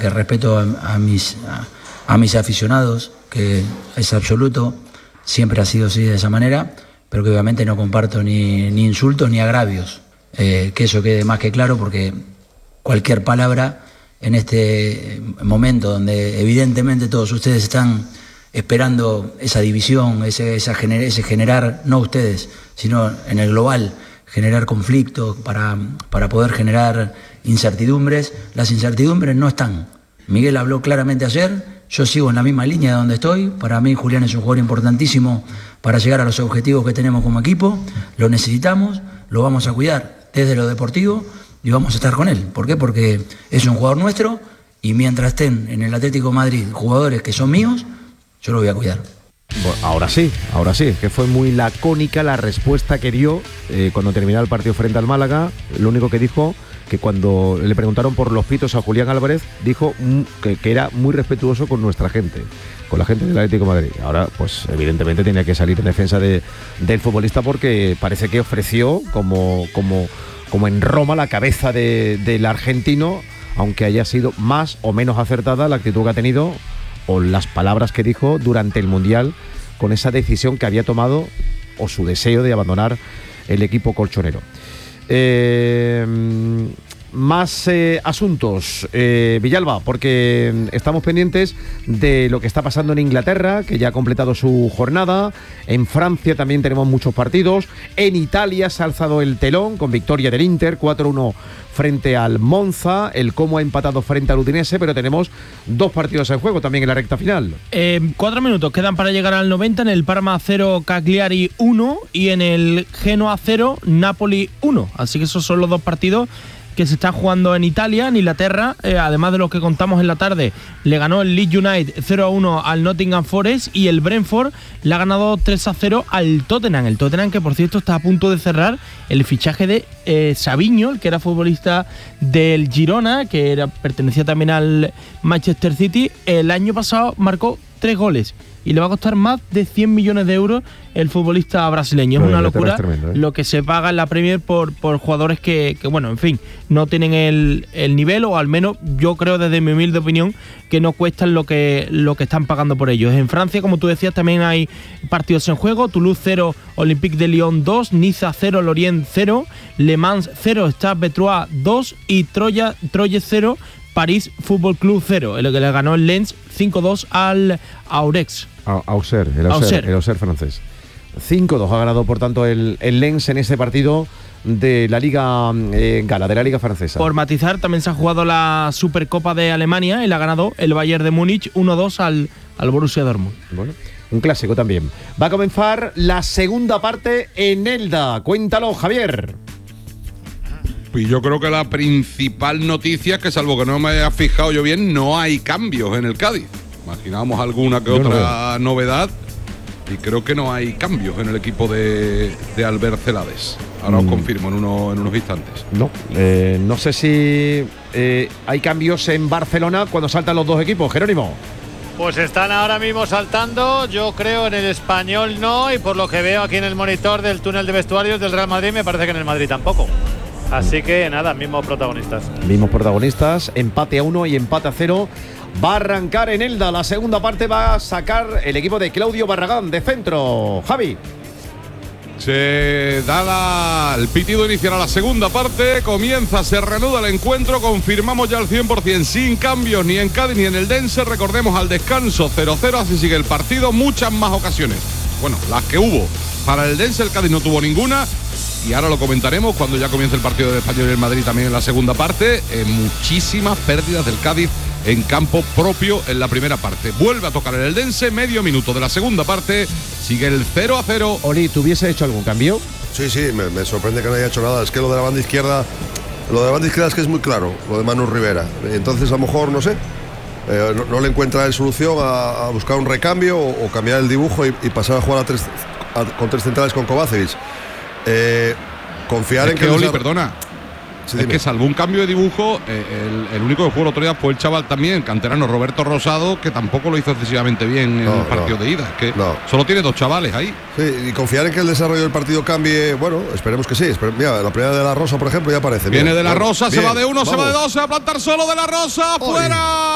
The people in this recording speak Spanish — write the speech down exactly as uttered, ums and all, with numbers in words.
que respeto a, a, mis, a, a mis aficionados, que es absoluto, siempre ha sido así de esa manera, pero que obviamente no comparto ni, ni insultos ni agravios. Eh, que eso quede más que claro, porque cualquier palabra en este momento donde evidentemente todos ustedes están esperando esa división, ese, esa gener, ese generar, no ustedes, sino en el global, generar conflictos para, para poder generar incertidumbres. Las incertidumbres no están. Miguel habló claramente ayer, yo sigo en la misma línea de donde estoy. Para mí Julián es un jugador importantísimo para llegar a los objetivos que tenemos como equipo. Lo necesitamos, lo vamos a cuidar desde lo deportivo y vamos a estar con él. ¿Por qué? Porque es un jugador nuestro y mientras estén en el Atlético de Madrid jugadores que son míos, yo lo voy a cuidar. Bueno, ahora sí, ahora sí, que fue muy lacónica la respuesta que dio eh, cuando terminaba el partido frente al Málaga. Lo único que dijo, que cuando le preguntaron por los pitos a Julián Álvarez, dijo mm, que, que era muy respetuoso con nuestra gente, con la gente del Atlético de Madrid. Ahora, pues evidentemente tenía que salir en defensa de, del futbolista, porque parece que ofreció como, como, como en Roma la cabeza de, del argentino, aunque haya sido más o menos acertada la actitud que ha tenido o las palabras que dijo durante el Mundial, con esa decisión que había tomado o su deseo de abandonar el equipo colchonero. Eh, más eh, asuntos, eh, Villalba, porque estamos pendientes de lo que está pasando en Inglaterra, que ya ha completado su jornada. En Francia también tenemos muchos partidos. En Italia se ha alzado el telón con victoria del Inter cuatro uno frente al Monza. El Como ha empatado frente al Udinese, pero tenemos dos partidos en juego también en la recta final. Eh, cuatro minutos quedan para llegar al noventa. En el Parma cero, Cagliari uno, y en el Genoa cero, Napoli uno. Así que esos son los dos partidos que se están jugando en Italia. En Inglaterra, eh, además de los que contamos en la tarde, le ganó el Leeds United cero a uno al Nottingham Forest, y el Brentford le ha ganado tres a cero al Tottenham. El Tottenham, que por cierto está a punto de cerrar el fichaje de eh, Savinho, el que era futbolista del Girona, que era, pertenecía también al Manchester City. El año pasado marcó tres goles y le va a costar más de cien millones de euros el futbolista brasileño. Es una locura es tremendo, ¿eh? Lo que se paga en la Premier por, por jugadores que, que, bueno, en fin, no tienen el, el nivel, o al menos yo creo desde mi humilde opinión que no cuestan lo que, lo que están pagando por ellos. En Francia, como tú decías, también hay partidos en juego. Toulouse cero, Olympique de Lyon dos, Niza cero, Lorient cero, Le Mans cero, Stade Brestois dos y Troya, Troyes cero, París Fútbol Club cero, el que le ganó el Lens cinco dos al Auxerre. Auxerre, el Auxerre, Auxerre. El Auxerre francés. cinco dos ha ganado, por tanto, el, el Lens en ese partido de la Liga eh, Gala, de la Liga Francesa. Por matizar, también se ha jugado la Supercopa de Alemania y la ha ganado el Bayern de Múnich uno dos al, al Borussia Dortmund. Bueno, un clásico también. Va a comenzar la segunda parte en Elda. Cuéntalo, Javier. Y yo creo que la principal noticia es que, salvo que no me haya fijado yo bien, no hay cambios en el Cádiz. Imaginábamos alguna que yo otra no novedad, y creo que no hay cambios en el equipo de, de Albert Celades. Ahora mm. os confirmo en, uno, en unos instantes. No, eh, no sé si eh, hay cambios en Barcelona cuando saltan los dos equipos. Jerónimo. Pues están ahora mismo saltando, yo creo en el Español no, y por lo que veo aquí en el monitor del túnel de vestuarios del Real Madrid, me parece que en el Madrid tampoco. Así que nada, mismos protagonistas. Mismos protagonistas, empate a uno y empate a cero. Va a arrancar en Elda, la segunda parte va a sacar el equipo de Claudio Barragán de centro. Javi. Se da la, el pitido inicial a la segunda parte, comienza, se reanuda el encuentro, confirmamos ya al cien por ciento, sin cambios ni en Cádiz ni en el Dense. Recordemos, al descanso cero cero, así sigue el partido, muchas más ocasiones. Bueno, las que hubo para el Dense, el Cádiz no tuvo ninguna. Y ahora lo comentaremos cuando ya comience el partido del Español y el Madrid también en la segunda parte. Eh, muchísimas pérdidas del Cádiz en campo propio en la primera parte. Vuelve a tocar el Eldense, medio minuto de la segunda parte. Sigue el cero a cero. Oli, ¿tú hubiese hecho algún cambio? Sí, sí, me, me sorprende que no haya hecho nada. Es que lo de la banda izquierda, lo de la banda izquierda es que es muy claro, lo de Manu Rivera. Entonces, a lo mejor, no sé, eh, no, no le encuentra el solución a, a buscar un recambio o, o cambiar el dibujo y, y pasar a jugar a tres, a, con tres centrales con Kovacevic. Eh, confiar es en que, que Oli, los... perdona sí, es que salvo un cambio de dibujo, eh, el, el único que jugó el otro día fue el chaval también, el canterano Roberto Rosado, que tampoco lo hizo excesivamente bien en no, el partido no, de ida. Es que no. solo tiene dos chavales ahí. Sí, y confiar en que el desarrollo del partido cambie. Bueno, esperemos que sí. Esper- mira, la primera de la Rosa, por ejemplo, ya aparece. Viene mira. de la Rosa, Bien, se va de uno, vamos. se va de dos, se va a plantar solo de la Rosa, fuera.